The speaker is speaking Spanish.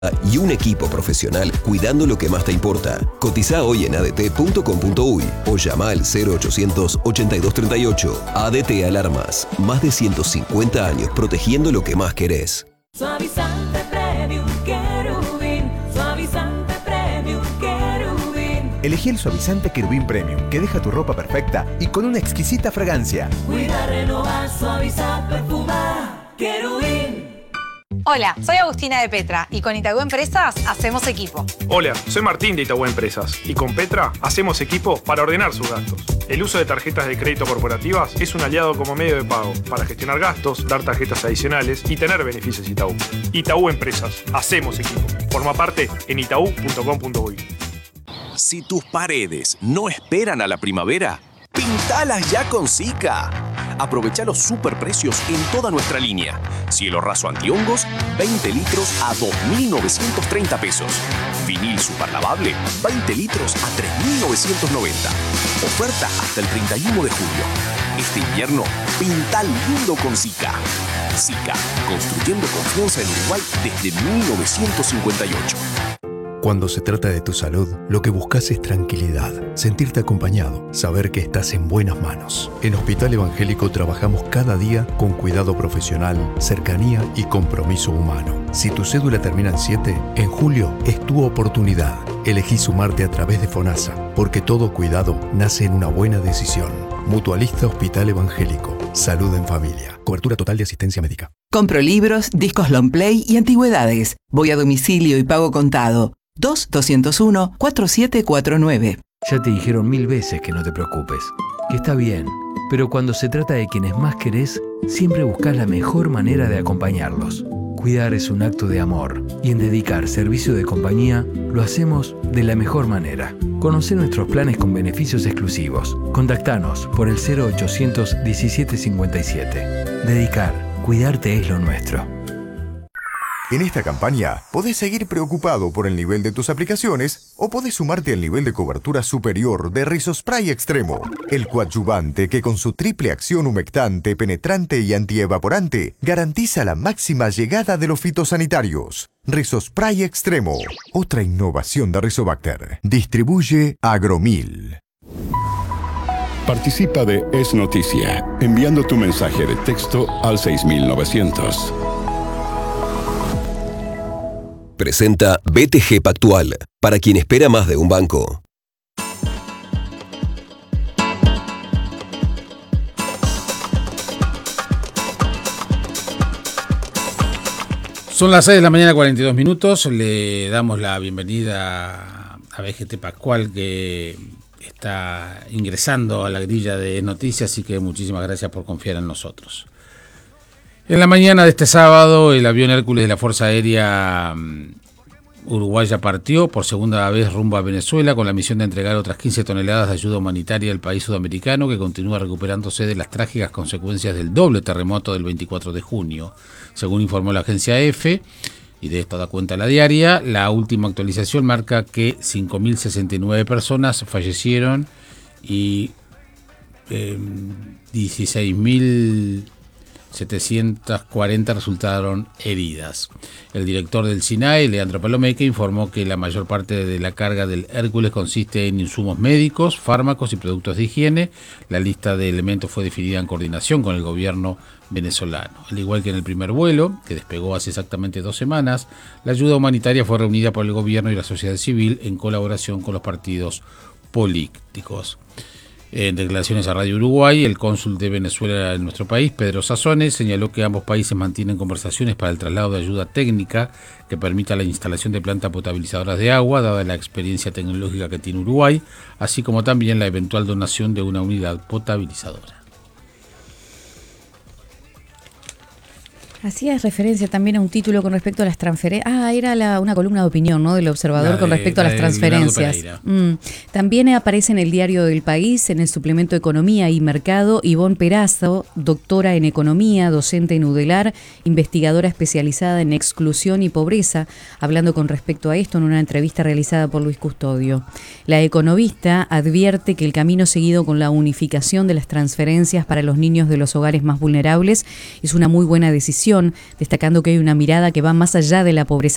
y un equipo profesional cuidando lo que más te importa. Cotiza hoy en adt.com.uy o llama al 0800 8238. ADT Alarmas. Más de 150 años protegiendo lo que más querés. Suavizante Premium Querubín. Suavizante Premium Querubín. Elegí el suavizante Querubín Premium, que deja tu ropa perfecta y con una exquisita fragancia. Cuida, renovar, suavizar, perfumar. Querubín. Hola, soy Agustina de Petra y con Itaú Empresas hacemos equipo. Hola, soy Martín de Itaú Empresas y con Petra hacemos equipo para ordenar sus gastos. El uso de tarjetas de crédito corporativas es un aliado como medio de pago para gestionar gastos, dar tarjetas adicionales y tener beneficios Itaú. Itaú Empresas, hacemos equipo. Forma parte en itaú.com.uy. Si tus paredes no esperan a la primavera, pintalas ya con Sika. Aprovecha los superprecios en toda nuestra línea. Cielo raso antihongos, 20 litros a 2.930 pesos. Vinil superlavable, 20 litros a 3.990. Oferta hasta el 31 de julio. Este invierno, pinta lindo con Sika. Sika, construyendo confianza en Uruguay desde 1958. Cuando se trata de tu salud, lo que buscas es tranquilidad, sentirte acompañado, saber que estás en buenas manos. En Hospital Evangélico trabajamos cada día con cuidado profesional, cercanía y compromiso humano. Si tu cédula termina en 7, en julio es tu oportunidad. Elegí sumarte a través de FONASA, porque todo cuidado nace en una buena decisión. Mutualista Hospital Evangélico. Salud en familia. Cobertura total de asistencia médica. Compro libros, discos long play y antigüedades. Voy a domicilio y pago contado. 2-201-4749. Ya te dijeron 1000 veces que no te preocupes, que está bien, pero cuando se trata de quienes más querés, siempre buscas la mejor manera de acompañarlos. Cuidar es un acto de amor y en Dedicar servicio de compañía lo hacemos de la mejor manera. Conoce nuestros planes con beneficios exclusivos. Contactanos por el 0800 1757. Dedicar, cuidarte es lo nuestro. En esta campaña, podés seguir preocupado por el nivel de tus aplicaciones o podés sumarte al nivel de cobertura superior de Rizospray Extremo, el coadyuvante que con su triple acción humectante, penetrante y antievaporante garantiza la máxima llegada de los fitosanitarios. Rizospray Extremo, otra innovación de Rizobacter. Distribuye Agromil. Participa de Es Noticia, enviando tu mensaje de texto al 6900. Presenta BTG Pactual, para quien espera más de un banco. Son las 6 de la mañana, 42 minutos. Le damos la bienvenida a BTG Pactual, que está ingresando a la grilla de noticias, así que muchísimas gracias por confiar en nosotros. En la mañana de este sábado, el avión Hércules de la Fuerza Aérea Uruguaya partió por segunda vez rumbo a Venezuela con la misión de entregar otras 15 toneladas de ayuda humanitaria al país sudamericano, que continúa recuperándose de las trágicas consecuencias del doble terremoto del 24 de junio. Según informó la agencia EFE, y de esto da cuenta La Diaria, la última actualización marca que 5.069 personas fallecieron y 16.740 resultaron heridas. El director del SINAE, Leandro Palomeque, informó que la mayor parte de la carga del Hércules consiste en insumos médicos, fármacos y productos de higiene. La lista de elementos fue definida en coordinación con el gobierno venezolano. Al igual que en el primer vuelo, que despegó hace exactamente 2 semanas, la ayuda humanitaria fue reunida por el gobierno y la sociedad civil en colaboración con los partidos políticos. En declaraciones a Radio Uruguay, el cónsul de Venezuela en nuestro país, Pedro Sazones, señaló que ambos países mantienen conversaciones para el traslado de ayuda técnica que permita la instalación de plantas potabilizadoras de agua, dada la experiencia tecnológica que tiene Uruguay, así como también la eventual donación de una unidad potabilizadora. Hacías referencia también a un título con respecto a las transferencias. Era una columna de opinión, ¿no?, del Observador con respecto a las transferencias. También aparece en el Diario del País, en el suplemento Economía y Mercado, Ivonne Perazo, doctora en Economía, docente en UDELAR, investigadora especializada en exclusión y pobreza, hablando con respecto a esto en una entrevista realizada por Luis Custodio. La economista advierte que el camino seguido con la unificación de las transferencias para los niños de los hogares más vulnerables es una muy buena decisión, destacando que hay una mirada que va más allá de la pobreza